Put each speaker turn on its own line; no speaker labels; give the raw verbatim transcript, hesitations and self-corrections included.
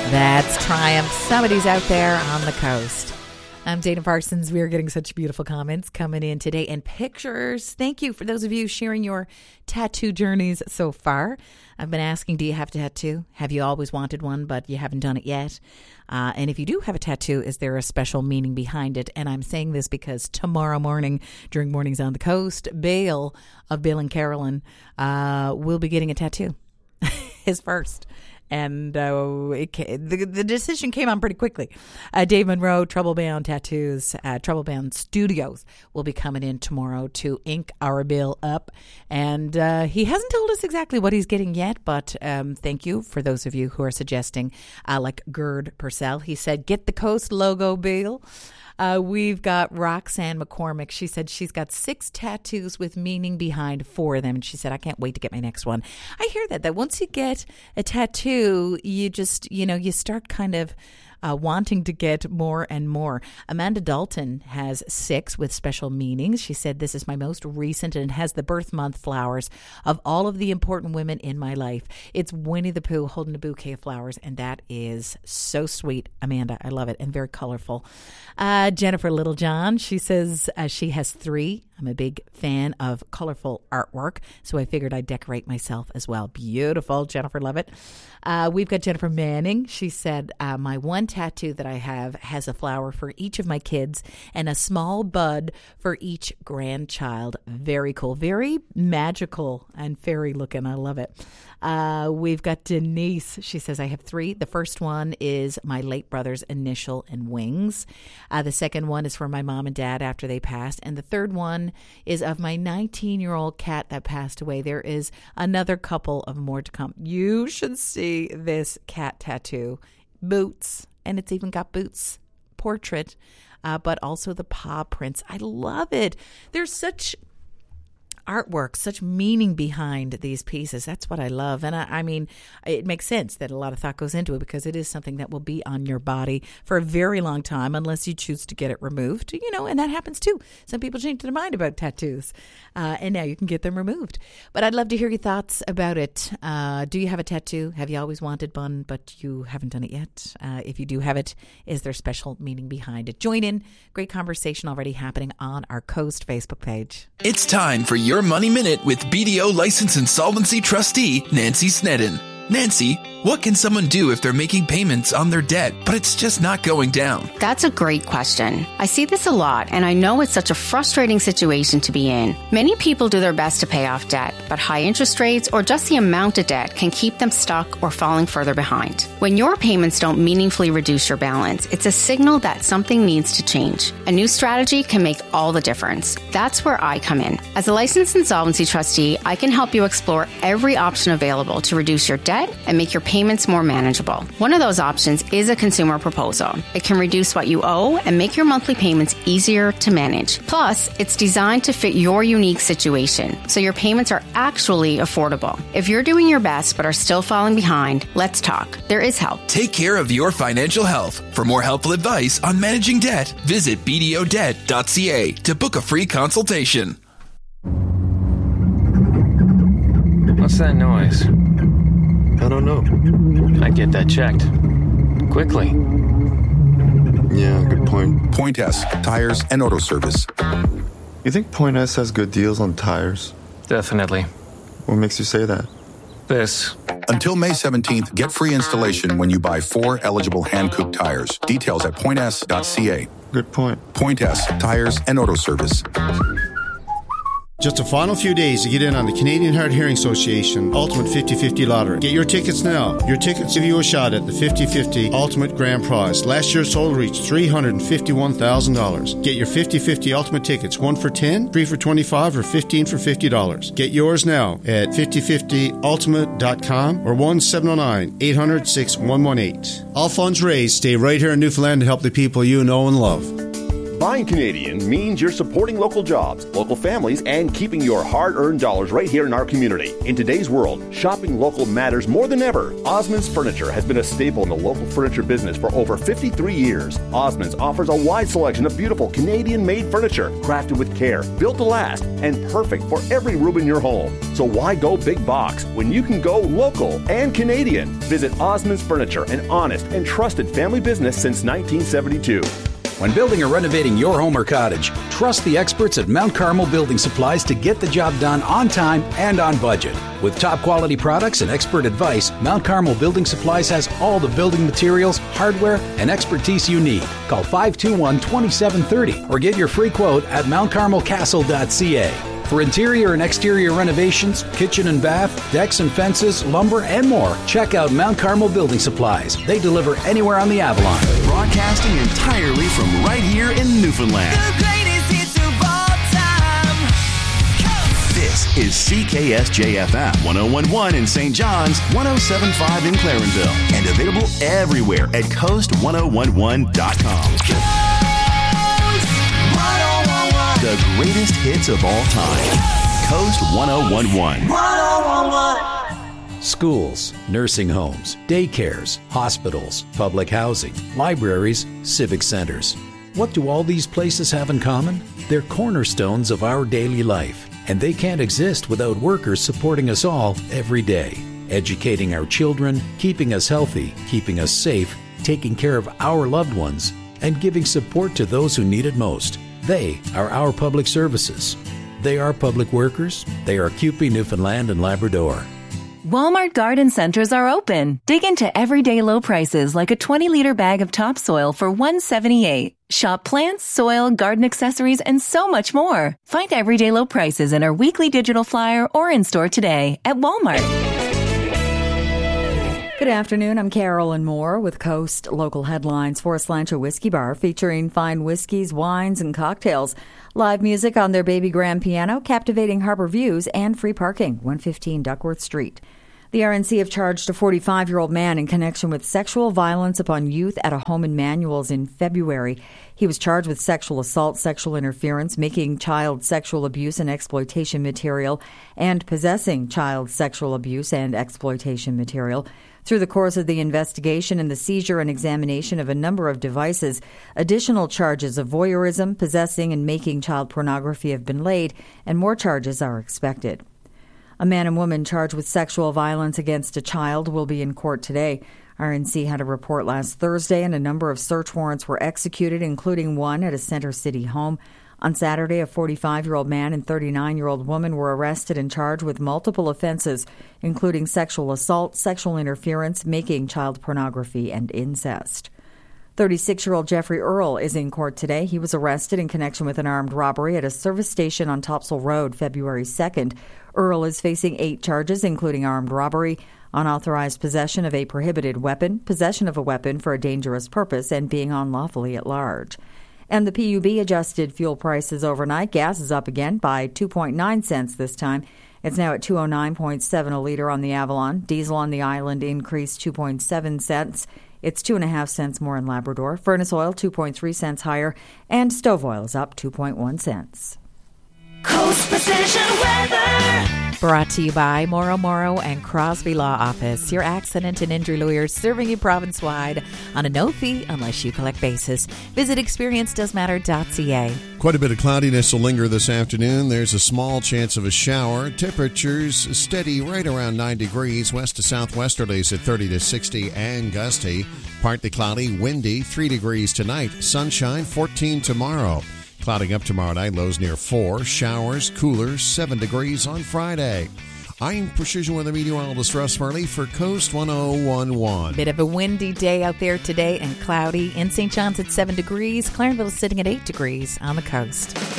That's Triumph. Somebody's out there on the coast. I'm Dana Parsons. We are getting such beautiful comments coming in today and pictures. Thank you for those of you sharing your tattoo journeys so far. I've been asking, do you have a tattoo? Have you always wanted one, but you haven't done it yet? Uh, and if you do have a tattoo, is there a special meaning behind it? And I'm saying this because tomorrow morning, during Mornings on the Coast, Bale of Bill and Carolyn uh, will be getting a tattoo. His first. And uh, it came, the, the decision came on pretty quickly. Uh, Dave Monroe, Troublebound Tattoos, uh, Troublebound Studios will be coming in tomorrow to ink our bill up. And uh, he hasn't told us exactly what he's getting yet, but um, thank you for those of you who are suggesting, uh, like Gerd Purcell. He said, get the Coast logo, Bill. Uh, we've got Roxanne McCormick. She said she's got six tattoos with meaning behind four of them. And she said, I can't wait to get my next one. I hear that, that once you get a tattoo, you just, you know, you start kind of uh, wanting to get more and more. Amanda Dalton has six with special meanings. She said, this is my most recent, and it has the birth month flowers of all of the important women in my life. It's Winnie the Pooh holding a bouquet of flowers, and that is so sweet, Amanda. I love it, and very colorful. Uh, Jennifer Littlejohn, she says uh, she has three. I'm a big fan of colorful artwork, so I figured I'd decorate myself as well. Beautiful, Jennifer, love it. Uh, we've got Jennifer Manning. She said, uh, my one tattoo that I have has a flower for each of my kids and a small bud for each grandchild. Very cool, very magical and fairy looking. I love it. Uh, we've got Denise. She says, I have three. The first one is my late brother's initial and wings. Uh, the second one is for my mom and dad after they passed. And the third one is of my nineteen-year-old cat that passed away. There is another couple of more to come. You should see this cat tattoo. Boots. And it's even got Boots' portrait, uh, but also the paw prints. I love it. There's such artwork, such meaning behind these pieces. That's what I love. And I, I mean, it makes sense that a lot of thought goes into it because it is something that will be on your body for a very long time unless you choose to get it removed, you know, and that happens too. Some people change their mind about tattoos uh, and now you can get them removed. But I'd love to hear your thoughts about it. Uh, do you have a tattoo? Have you always wanted one, but you haven't done it yet? Uh, if you do have it, is there special meaning behind it? Join in. Great conversation already happening on our Coast Facebook page.
It's time for your Money Minute with B D O License Insolvency Trustee Nancy Snedden. Nancy, what can someone do if they're making payments on their debt, but it's just not going down?
That's a great question. I see this a lot, and I know it's such a frustrating situation to be in. Many people do their best to pay off debt, but high interest rates or just the amount of debt can keep them stuck or falling further behind. When your payments don't meaningfully reduce your balance, it's a signal that something needs to change. A new strategy can make all the difference. That's where I come in. As a licensed insolvency trustee, I can help you explore every option available to reduce your debt and make your payments more manageable. One of those options is a consumer proposal. It can reduce what you owe and make your monthly payments easier to manage. Plus, it's designed to fit your unique situation, so your payments are actually affordable. If you're doing your best but are still falling behind, let's talk. There is help.
Take care of your financial health. For more helpful advice on managing debt, visit b d o debt dot c a to book a free consultation.
What's that noise?
I don't know.
I'd get that checked. Quickly.
Yeah, good point.
Point S, tires and auto service.
You think Point S has good deals on tires?
Definitely.
What makes you say that?
This.
Until May seventeenth, get free installation when you buy four eligible hand-cooked tires. Details at point s dot c a.
Good point.
Point S, tires and auto service.
Just a final few days to get in on the Canadian Hard Hearing Association Ultimate fifty fifty Lottery. Get your tickets now. Your tickets give you a shot at the fifty fifty Ultimate Grand Prize. Last year's total reached three hundred fifty-one thousand dollars. Get your fifty fifty Ultimate tickets, one for ten, three for twenty-five, or fifteen for fifty dollars. Get yours now at fifty fifty ultimate dot com or one seven zero nine, eight hundred, six one one eight. All funds raised stay right here in Newfoundland to help the people you know and love.
Buying Canadian means you're supporting local jobs, local families, and keeping your hard-earned dollars right here in our community. In today's world, shopping local matters more than ever. Osmond's Furniture has been a staple in the local furniture business for over fifty-three years. Osmond's offers a wide selection of beautiful Canadian-made furniture, crafted with care, built to last, and perfect for every room in your home. So why go big box when you can go local and Canadian? Visit Osmond's Furniture, an honest and trusted family business since nineteen seventy-two.
When building or renovating your home or cottage, trust the experts at Mount Carmel Building Supplies to get the job done on time and on budget. With top quality products and expert advice, Mount Carmel Building Supplies has all the building materials, hardware, and expertise you need. Call five two one, two seven three zero or get your free quote at mount carmel castle dot c a. For interior and exterior renovations, kitchen and bath, decks and fences, lumber, and more, check out Mount Carmel Building Supplies. They deliver anywhere on the Avalon.
Broadcasting entirely from right here in Newfoundland.
The greatest hits of all time. Coast.
This is C K S J F M one oh one point one in Saint John's, one oh seven point five in Clarenville, and available everywhere at coast ten eleven dot com. The greatest hits of all time. Coast ten eleven.
Schools, nursing homes, daycares, hospitals, public housing, libraries, civic centers. What do all these places have in common? They're cornerstones of our daily life, and they can't exist without workers supporting us all every day, educating our children, keeping us healthy, keeping us safe, taking care of our loved ones, and giving support to those who need it most. They are our public services. They are public workers. They are C U P E Newfoundland and Labrador.
Walmart garden centers are open. Dig into everyday low prices like a twenty liter bag of topsoil for one dollar and seventy-eight cents. Shop plants, soil, garden accessories, and so much more. Find everyday low prices in our weekly digital flyer or in store today at Walmart.
Good afternoon. I'm Carolyn Moore with Coast Local Headlines. Forest Lancho Whiskey Bar featuring fine whiskeys, wines, and cocktails. Live music on their baby grand piano, captivating harbor views, and free parking. one fifteen Duckworth Street. The R N C have charged a forty-five-year-old man in connection with sexual violence upon youth at a home in Manuels in February. He was charged with sexual assault, sexual interference, making child sexual abuse and exploitation material, and possessing child sexual abuse and exploitation material. Through the course of the investigation and the seizure and examination of a number of devices, additional charges of voyeurism, possessing, and making child pornography have been laid, and more charges are expected. A man and woman charged with sexual violence against a child will be in court today. R N C had a report last Thursday, and a number of search warrants were executed, including one at a Center City home. On Saturday, a forty-five-year-old man and thirty-nine-year-old woman were arrested and charged with multiple offenses, including sexual assault, sexual interference, making child pornography, and incest. thirty-six-year-old Jeffrey Earl is in court today. He was arrested in connection with an armed robbery at a service station on Topsail Road February second. Earl is facing eight charges, including armed robbery, unauthorized possession of a prohibited weapon, possession of a weapon for a dangerous purpose, and being unlawfully at large. And the P U B adjusted fuel prices overnight. Gas is up again by two point nine cents this time. It's now at two oh nine point seven a litre on the Avalon. Diesel on the island increased two point seven cents. It's two point five cents more in Labrador. Furnace oil, two point three cents higher. And stove oil is up two point one cents.
Coast Precision Weather.
Brought to you by Morrow Morrow and Crosby Law Office, your accident and injury lawyers serving you province-wide on a no-fee unless you collect basis. Visit experience does matter dot c a.
Quite a bit of cloudiness will linger this afternoon. There's a small chance of a shower. Temperatures steady right around nine degrees. West to southwesterlies at thirty to sixty and gusty. Partly cloudy, windy, three degrees tonight. Sunshine, fourteen tomorrow. Clouding up tomorrow night, lows near four. Showers, cooler, seven degrees on Friday. I'm Precision Weather Meteorologist Russ Farley for Coast ten eleven.
Bit of a windy day out there today and cloudy. In Saint John's at seven degrees. Clarenville is sitting at eight degrees on the coast.